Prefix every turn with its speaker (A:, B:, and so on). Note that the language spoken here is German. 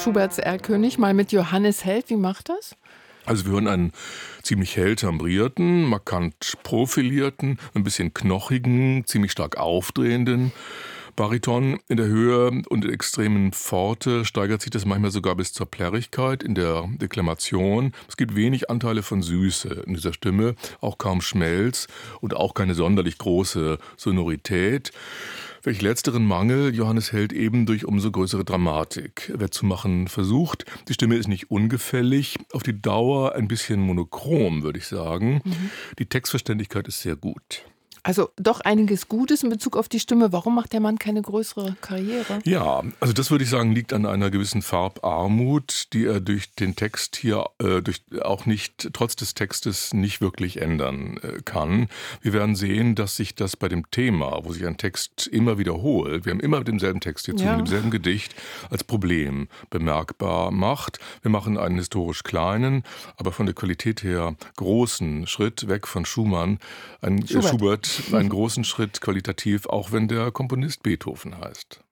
A: Schuberts Erlkönig mal mit Johannes Held. Wie macht das?
B: Also wir hören einen ziemlich hell timbrierten, markant profilierten, ein bisschen knochigen, ziemlich stark aufdrehenden Bariton. In der Höhe und in extremen Pforte steigert sich das manchmal sogar bis zur Plärrigkeit in der Deklamation. Es gibt wenig Anteile von Süße in dieser Stimme, auch kaum Schmelz und auch keine sonderlich große Sonorität. Welch letzteren Mangel Johannes Held eben durch umso größere Dramatik wettzumachen versucht. Die Stimme ist nicht ungefällig, auf die Dauer ein bisschen monochrom, würde ich sagen. Die Textverständlichkeit ist sehr gut.
A: Also doch einiges Gutes in Bezug auf die Stimme. Warum macht der Mann keine größere Karriere?
B: Ja, also das würde ich sagen, liegt an einer gewissen Farbarmut, die er durch den Text hier auch nicht, trotz des Textes, nicht wirklich ändern kann. Wir werden sehen, dass sich das bei dem Thema, wo sich ein Text immer wiederholt, wir haben immer denselben Text hier zu, mit demselben Gedicht, als Problem bemerkbar macht. Wir machen einen historisch kleinen, aber von der Qualität her großen Schritt weg von Schubert, einen großen Schritt qualitativ, auch wenn der Komponist Beethoven heißt.